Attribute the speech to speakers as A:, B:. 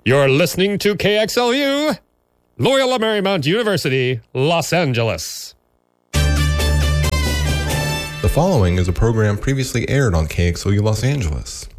A: You're listening to KXLU, Loyola Marymount University, Los Angeles.
B: The following is a program previously aired on KXLU Los Angeles.